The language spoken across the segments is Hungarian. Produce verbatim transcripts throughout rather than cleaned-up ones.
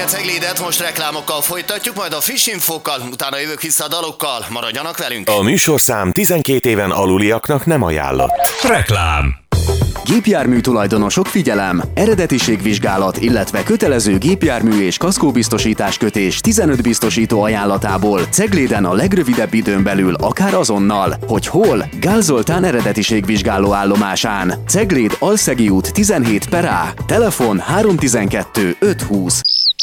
reggelt, Ceglédet most reklámokkal folytatjuk, majd a friss infókkal, utána jövök vissza a dalokkal. Maradjanak velünk! A műsorszám tizenkét éven aluliaknak nem ajánlott. Reklám. Gépjármű tulajdonosok, figyelem! Eredetiségvizsgálat, illetve kötelező gépjármű és kaszkóbiztosítás kötés tizenöt biztosító ajánlatából Cegléden a legrövidebb időn belül, akár azonnal. Hogy hol? Gál Zoltán eredetiségvizsgáló állomásán. Cegléd Alszegi út tizenhét per A. Telefon három tizenkettő öt húsz.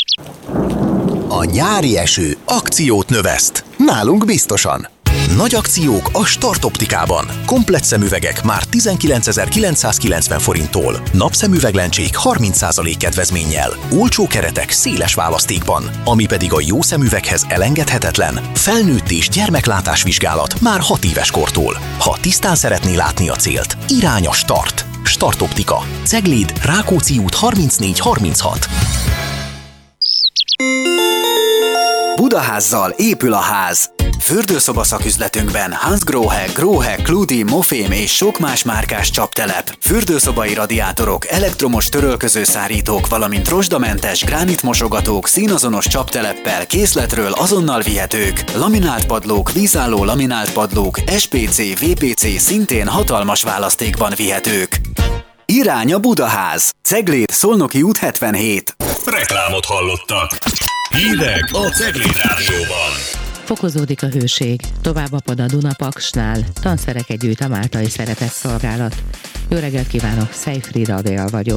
A nyári eső akciót növeszt. Nálunk biztosan. Nagy akciók a Start Optikában. Komplett szemüvegek már tizenkilencezer-kilencszázkilencven forinttól. Napszemüveglencsék harminc százalék kedvezménnyel. Olcsó keretek széles választékban. Ami pedig a jó szemüveghez elengedhetetlen. Felnőtt és gyermeklátás vizsgálat már hat éves kortól. Ha tisztán szeretné látni a célt, irány a Start. Start Optika. Cegléd, Rákóczi út harmincnégy harminchat. Budaházzal épül a ház. Fürdőszoba szaküzletünkben Hansgrohe, Grohe, Kludi, Mofém és sok más márkás csaptelep, fürdőszobai radiátorok, elektromos törölközőszárítók, valamint rozsdamentes gránitmosogatók színazonos csapteleppel készletről azonnal vihetők, laminált padlók, vízálló laminált padlók, es pé cé, vé pé cé szintén hatalmas választékban vihetők. Irány a Budaház. Cegléd, Szolnoki út hetvenhét. Reklámot hallottak. Hírek a Cegléd Rádióban. Fokozódik a hőség, tovább apad a Duna Paksnál, tanszereket gyűjt a máltai szeretetszolgálat. Jó reggelt kívánok, Szejfrida Adél vagyok.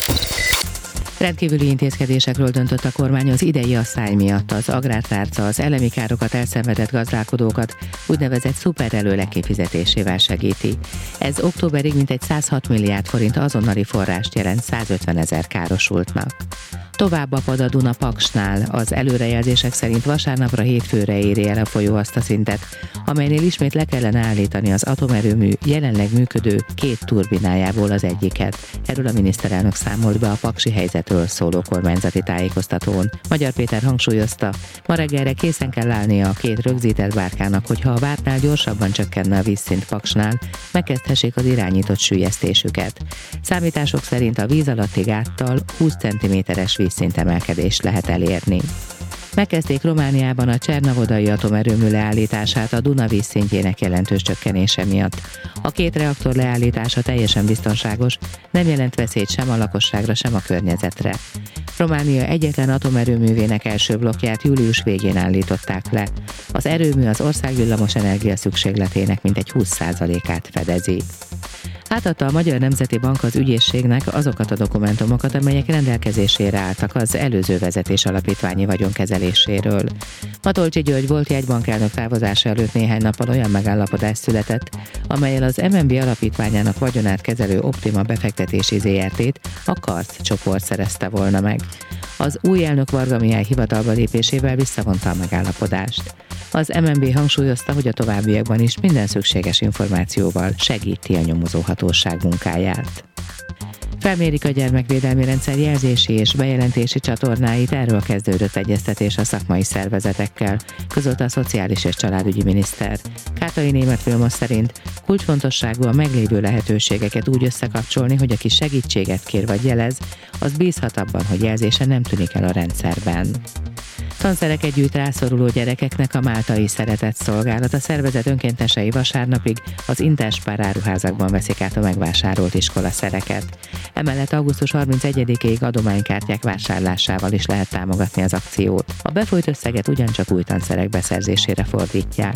Rendkívüli intézkedésekről döntött a kormány az idei asszály miatt. Az agrártárca az elemi károkat elszenvedett gazdálkodókat úgynevezett szuperelőleg kifizetésével segíti. Ez októberig mintegy százhat milliárd forint azonnali forrást jelent százötvenezer károsultnak. Tovább apad a Duna Paksnál, az előrejelzések szerint vasárnapra hétfőre éri el a folyó azt a szintet, amelynél ismét le kellene állítani az atomerőmű jelenleg működő két turbinájából az egyiket. Erről a miniszterelnök számolt be a paksi helyzetről szóló kormányzati tájékoztatón. Magyar Péter hangsúlyozta, ma reggelre készen kell állnia a két rögzített bárkának, hogyha a vártnál gyorsabban csökkenne a vízszint Paksnál, megkezdhessék az irányított süllyesztésüket. Számítások szerint a víz alatti gáttal húsz centiméteres vízszintemelkedést lehet elérni. Megkezdték Romániában a Csernavodai atomerőmű leállítását a Duna vízszintjének jelentős csökkenése miatt. A két reaktor leállítása teljesen biztonságos, nem jelent veszélyt sem a lakosságra, sem a környezetre. Románia egyetlen atomerőművének első blokkját július végén állították le. Az erőmű az ország villamos energia szükségletének mintegy húsz százalékát fedezi. Átadta a Magyar Nemzeti Bank az ügyészségnek azokat a dokumentumokat, amelyek rendelkezésére álltak az előző vezetés alapítványi vagyonkezeléséről. Matolcsy György volt jegybankelnök távozása előtt néhány nappal olyan megállapodás született, amellyel az em en bé alapítványának vagyonát kezelő Optima befektetési zé er té-t a Karc csoport szerezte volna meg. Az új elnök Varga Mihály hivatalba lépésével visszavonta a megállapodást. Az em en bé hangsúlyozta, hogy a továbbiakban is minden szükséges információval segíti a nyomozóhatóság munkáját. Felmérik a gyermekvédelmi rendszer jelzési és bejelentési csatornáit, erről kezdődött egyeztetés a szakmai szervezetekkel, közölte a Szociális és Családügyi Miniszter. Kátai Németh Vilmos szerint kulcsfontosságú a meglévő lehetőségeket úgy összekapcsolni, hogy aki segítséget kér vagy jelez, az bízhat abban, hogy jelzése nem tűnik el a rendszerben. Tanszereket gyűjt rászoruló gyerekeknek a máltai szeretetszolgálat. A szervezet önkéntesei vasárnapig az Interspar áruházakban veszik át a megvásárolt iskolaszereket. Emellett augusztus harmincegyedikéig adománykártyák vásárlásával is lehet támogatni az akciót. A befolyt összeget ugyancsak új tanszerek beszerzésére fordítják.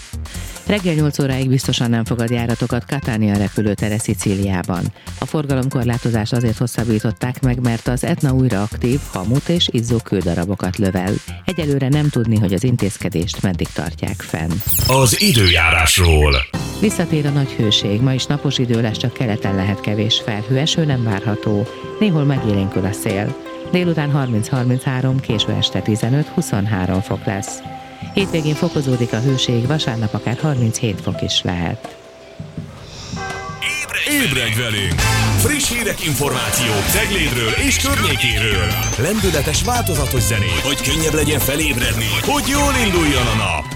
Reggel nyolc óráig biztosan nem fogad járatokat Catania repülőtere Szicíliában. A forgalomkorlátozást azért hosszabbították meg, mert az Etna újra aktív, hamut és izzó kődarabokat lövel. Egyelőre nem tudni, hogy az intézkedést meddig tartják fenn. Az időjárásról. Visszatér a nagy hőség, ma is napos idő lesz, csak keleten lehet kevés felhő, eső nem várható, néhol megélénkül a szél. Délután harminc-harminchárom, késő este tizenöt-huszonhárom fok lesz. Hétvégén fokozódik a hőség, vasárnap akár harminchét fok is lehet. Ébredj velünk! Friss hírek, információk Ceglédről és környékéről. Lendületes, változatos zenék, hogy könnyebb legyen felébredni, hogy jól induljon a nap.